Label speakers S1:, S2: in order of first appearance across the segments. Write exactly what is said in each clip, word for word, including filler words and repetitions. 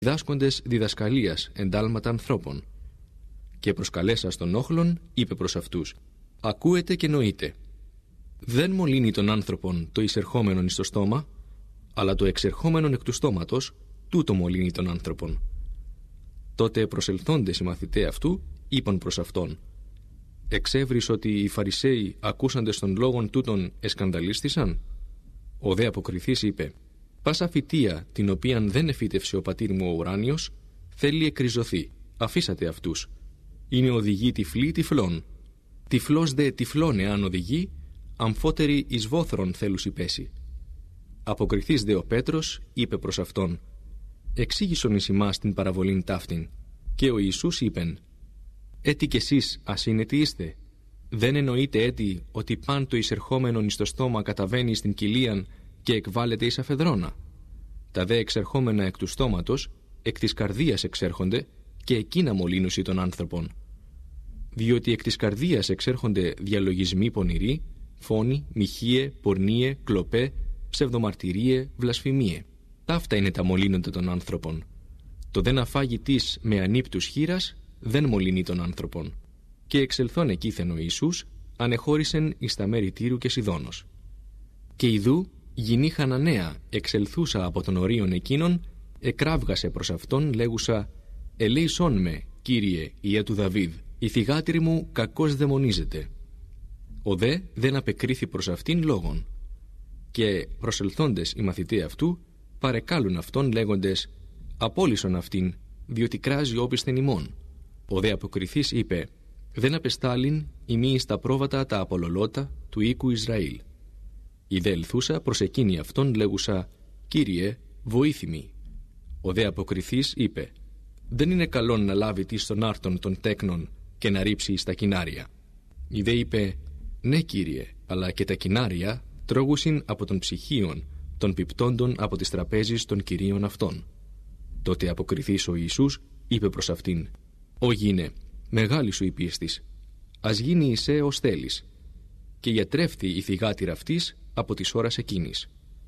S1: διδάσκοντες διδασκαλίας εντάλματα ανθρώπων. Και προσκαλέσας τον όχλον, είπε προς αυτούς: ακούετε και νοείτε. Δεν μολύνει τον άνθρωπον το εισερχόμενον εις το στόμα, αλλά το εξερχόμενον εκ του στόματος, τούτο μολύνει τον άνθρωπον. Τότε προσελθόντες οι μαθηταί αυτού, είπαν προς αυτόν: εξεύρεις ότι οι Φαρισαίοι ακούσαντες των λόγων τούτων εσκανδαλίστησαν? Ο δε αποκριθής είπε: πάσα φυτεία την οποίαν δεν εφύτευσε ο πατήρ μου ο ουράνιος, θέλει εκριζωθεί. Αφήσατε αυτούς. Είναι οδηγοί τυφλοί τυφλών. Τυφλός δε τυφλών εάν οδηγεί, αμφότεροι εις βόθρον θέλουσι πέσει. Αποκριθής δε ο Πέτρος είπε προς αυτόν: εξήγησον εις ημάς την παραβολήν ταύτην. Και ο Ιησούς είπεν: έτι κι εσείς ασύνετοι είστε? Δεν εννοείτε έτι ότι παν το εισερχόμενον εις το στόμα καταβαίνει στην κοιλίαν και εκβάλλεται εις αφεδρώνα? Τα δε εξερχόμενα εκ του στόματος, εκ της καρδίας εξέρχονται, και εκείνα μολύνουσι των άνθρωπων. Διότι εκ της καρδίας εξέρχονται διαλογισμοί πονηροί, φόνοι, μοιχείε, πορνείε, κλοπέ, ψευδομαρτυρίε, βλασφημίε. Ταύτα είναι τα μολύνοντα των άνθρωπων. Το δε να φάγει της με ανύπτους χείρας δεν μολύνει των άνθρωπων. Και εξελθών εκείθεν ο Ιησούς, ανεχώρησεν εις τα μέρη Τύρου και Σιδώνος. Και ιδού γυνή Χαναναία, εξελθούσα από τον ορίον εκείνον, εκράβγασε προς αυτόν λέγουσα: ελέησόν με, Κύριε, Ιε του Δαβίδ, η θυγάτηρη μου κακώς δαιμονίζεται. Ο δε δεν απεκρίθη προς αυτήν λόγον. Και προσελθόντες οι μαθηταί αυτού παρεκάλουν αυτόν λέγοντες: απόλυσον αυτήν, διότι κράζει όπισθεν ημών. Ο δε αποκριθής είπε: δεν απεστάλην ημί εις τα πρόβατα τα απολολότα του οίκου Ισραήλ. Η δε ελθούσα προς εκείνη αυτόν λέγουσα: Κύριε, βοήθημη. Ο δε αποκριθής είπε: δεν είναι καλόν να λάβει της των άρτων των τέκνων και να ρίψει στα κοινάρια. Η δε είπε: ναι, Κύριε, αλλά και τα κοινάρια τρώγουσιν από των ψυχίων των πιπτόντων από τις τραπέζεις των κυρίων αυτών. Τότε αποκριθής ο Ιησούς είπε προς αυτήν: «Ω γίνε, μεγάλη σου η πίστης, ας γίνει εισέ ως θέλεις». Και γιατρεύθη η θυγάτηρα αυτής από της ώρας εκείνης.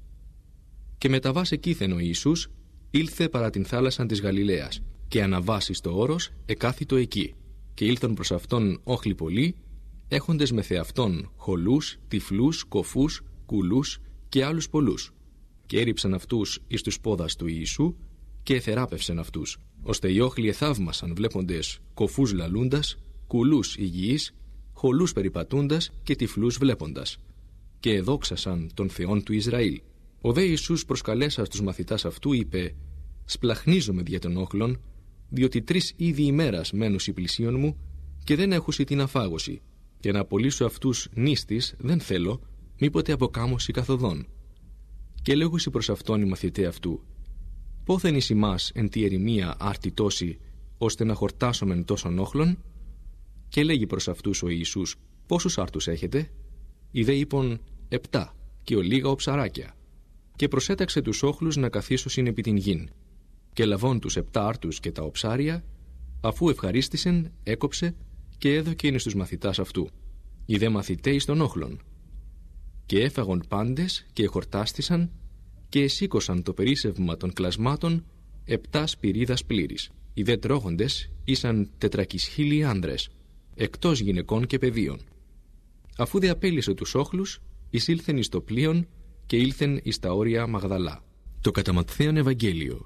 S1: Και μεταβάς εκείθεν ο Ιησούς, ήλθε παρά την θάλασσαν της Γαλιλαίας, και αναβάσεις το όρος εκάθητο εκεί, και ήλθον προς αυτόν όχλοι πολλοί, έχοντες με θεαυτόν χολούς, τυφλούς, κοφούς, κουλούς και άλλους πολλούς. Και έριψαν αυτούς εις τους πόδας του Ιησού και εθεράπευσαν αυτούς, ώστε οι όχλοι εθαύμασαν βλέποντες κοφούς λαλούντας, κουλούς υγιείς, χολούς περιπατούντας και τυφλούς βλέποντας, και εδόξασαν τον Θεόν του Ισραήλ. Ο δε Ιησούς προσκαλέσας τους μαθητάς αυτού είπε: «Σπλαχνίζομαι δια των όχλων, διότι τρεις είδη ημέρας μένουσι πλησίον μου και δεν έχουσι την αφάγωση, και να απολύσω αυτούς νήστης δεν θέλω, μήποτε αποκάμωση καθοδόν». Και λέγουσι προς αυτόν οι μαθηταί αυτού: «Πόθεν εις ημάς εν τη ερημία άρτη τόση, ώστε να χορτάσομεν τόσων όχλων?» Και λέγει προς αυτούς ο Ιησούς: «Πόσους άρτους έχετε?» Οι δε είπον: «Επτά, και ολίγα οψαράκια». Και προσέταξε τους όχλους να καθίσωσιν επί την γην. Και λαβών τους επτά άρτους και τα οψάρια, αφού ευχαρίστησεν, έκοψε και έδωκε εις τους μαθητάς αυτού. Οι δε μαθηταί εις των όχλων. Και έφαγον πάντες και εχορτάστησαν, και εσήκωσαν το περίσσευμα των κλασμάτων επτά σπυρίδας πλήρης. Οι δε τρώγοντες ήσαν τετρακισχίλιοι άνδρες, εκτός γυναικών και παιδίων. Αφού δε απέλυσε τους όχλους, εισήλθεν εις το πλοίον και ήλθεν εις τα όρια Μαγδαλά. Το κατά Ματθαίον Ευαγγέλιο.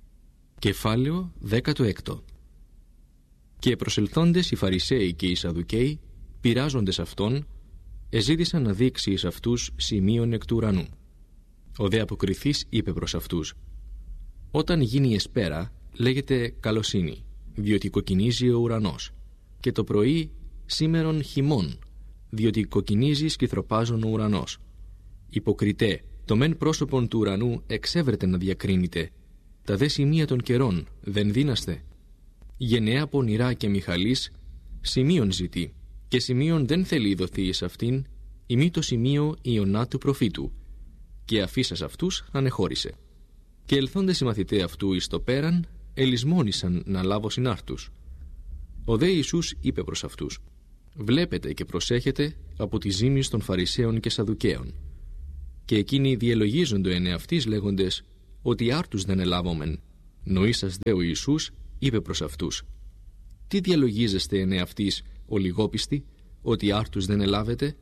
S1: Κεφάλαιο δέκατο έκτο. Και προσελθόντες οι Φαρισαίοι και οι Σαδουκαίοι, πειράζοντες αυτόν, εζήτησαν να δείξει εις αυτούς σημείων εκ του ουρανού. Ο δε αποκριθής είπε προς αυτούς: «Όταν γίνει η εσπέρα, λέγεται καλοσύνη, διότι κοκκινίζει ο ουρανός, και το πρωί σήμερον χειμών, διότι κοκκινίζει σκυθροπάζον ο ουρανός. Υποκριτέ, το μεν πρόσωπον του ουρανού εξέβρετε να διακρίνετε, τα δε σημεία των καιρών δεν δύναστε. Γενεά πονηρά και μιχαλής σημείων ζητεί, και σημείων δεν θέλει δοθεί εις αυτήν, ημί το σημείο Ιωνά του προφήτου, και αφήσας αυτούς ανεχώρησε. Και ελθόντες οι μαθηταί αυτού εις το πέραν, ελισμόνησαν να λάβω συνάρτους. Ο δε Ιησούς είπε προς αυτούς: «Βλέπετε και προσέχετε από τη ζήμη των Φαρισαίων και Σαδουκαίων». Και εκείνοι διελογίζοντο εν εαυτοῖς λέγοντες ότι άρτους δεν ελάβομεν. Νοήσας δε ο Ιησούς είπε προς αυτούς: Τι διαλογίζεστε εν εαυτοίς, ο λιγόπιστοι, ότι άρτους δεν ελάβετε?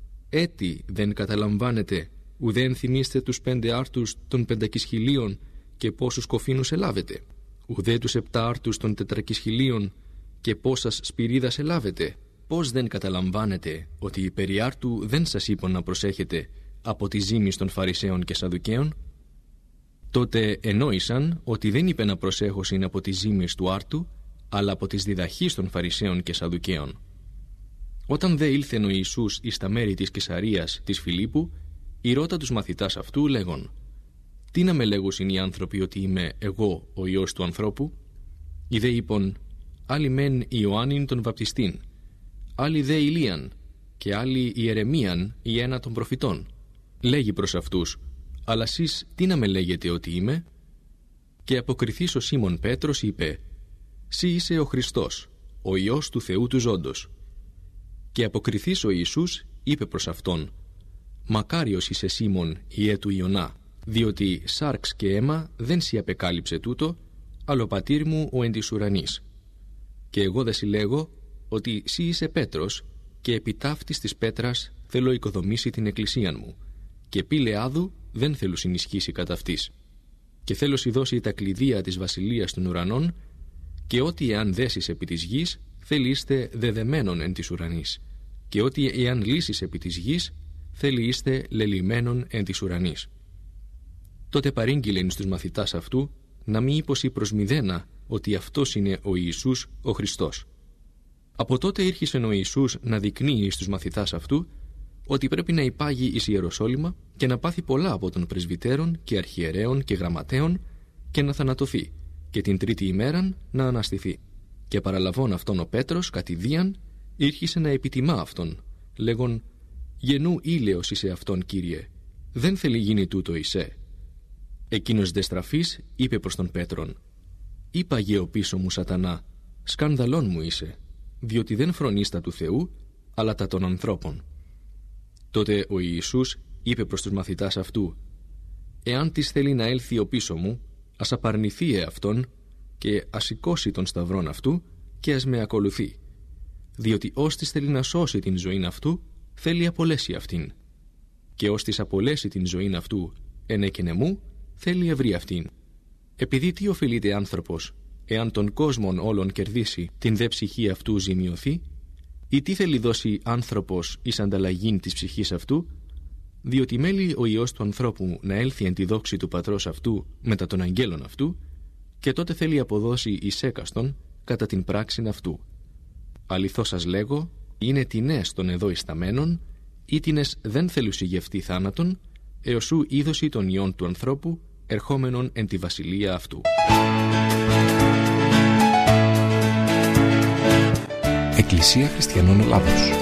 S1: Έτι δεν καταλαμβάνετε, ουδέ ενθυμίστε τους πέντε άρτους των πεντακισχυλίων και πόσους κοφίνους ελάβετε? Ουδέ τους επτά άρτους των τετρακισχυλίων και πόσας σπυρίδας ελάβετε? Πώς δεν καταλαμβάνετε ότι οι περί άρτου δεν σας είπαν να προσέχετε από τη ζήμη των Φαρισαίων και Σαδουκαίων? Τότε ενόησαν ότι δεν είπε να προσέχωσιν από τη ζήμη του άρτου, αλλά από τις διδαχείς των Φαρισαίων και Σαδουκαίων. Όταν δε ήλθεν ο Ιησούς εις τα μέρη της Καισαρίας της Φιλίππου, ηρώτα τους μαθητάς αυτού λέγον: Τι να με λέγουσιν οι άνθρωποι ότι είμαι εγώ ο Υιός του ανθρώπου? Οι δε είπον: Άλλοι μεν Ιωάννην τον βαπτιστήν, άλλοι δε Ηλίαν, και άλλοι Ιερεμίαν ή ένα των προφητών. Λέγει προς αυτούς: Αλλά σεις τι να με λέγετε ότι είμαι? Και αποκριθείς ο Σίμων Πέτρος είπε: Σύ είσαι ο Χριστός, ο Υιός του Θεού του ζώντος. Και αποκριθείς ο Ιησούς είπε προς αυτόν: Μακάριος είσαι Σίμων, ιέ του Ιωνά, διότι σάρξ και αίμα δεν σοι απεκάλυψε τούτο, αλλά ο πατήρ μου ο εν της ουρανής. Και εγώ δε συλλέγω ότι σύ είσαι Πέτρος, και επί ταύτης της πέτρας θέλω οικοδομήσει την εκκλησίαν μου, και πύλε άδου δεν θέλω συνισχύσει κατά αυτής. Και θέλω σοι δώσει τα κλειδία της βασιλείας των ουρανών, και ό,τι εάν δέσεις επί της γης, θέλει είστε δεδεμένον εν της ουρανής, και ό,τι εάν λύσεις επί της γης, θέλει είστε λελυμένον εν της ουρανής. Τότε παρήγγειλεν στους μαθητάς αυτού να μη είπωσι προς μηδένα ότι αυτός είναι ο Ιησούς ο Χριστός. Από τότε ήρχισε ο Ιησούς να δεικνύει στους μαθητάς αυτού ότι πρέπει να υπάγει εις Ιεροσόλυμα και να πάθει πολλά από των πρεσβυτέρων και αρχιερέων και γραμματέων και να θανατωθεί, και την τρίτη ημέραν να αναστηθεί. Και παραλαβών αυτόν ο Πέτρος κατηδίαν ήρχισε να επιτιμά αυτόν, λέγον: Γενού ήλαιος είσαι αυτόν, Κύριε, δεν θέλει γίνει τούτο εισέ. Εκείνος δε στραφής είπε προς τον Πέτρον: Είπαγε ο πίσω μου σατανά, σκανδαλών μου είσαι, διότι δεν φρονείς τα του Θεού, αλλά τα των ανθρώπων. Τότε ο Ιησούς είπε προς τους μαθητάς αυτού: Εάν της θέλει να έλθει ο πίσω μου, ας απαρνηθεί εαυτόν και ας σηκώσει τον σταυρόν αυτού και ας με ακολουθεί. Διότι ώστις θέλει να σώσει την ζωήν αυτού, θέλει απολέσει αυτήν. Και ώστις απολέσει την ζωήν αυτού ενέκαινε μου, θέλει ευρύ αυτήν. Επειδή τι οφείλεται άνθρωπος, εάν τον κόσμον όλων κερδίσει, την δε ψυχή αυτού ζημιωθεί, ή τι θέλει δώσει άνθρωπος εις ανταλλαγήν της ψυχής αυτού, διότι μέλει ο Υιός του ανθρώπου να έλθει εν τη δόξη του πατρός αυτού μετά των αγγέλων αυτού, και τότε θέλει αποδώσει εις έκαστον κατά την πράξην αυτού. Αληθώς σας λέγω, είναι τινές των εδώ ισταμένων, ή τινές δεν θέλουσι γευτεί θάνατον, έως σου είδωση των Υιών του ανθρώπου, ερχόμενον εν τη βασιλεία αυτού.
S2: Εκκλησία Χριστιανών Ελλάδος.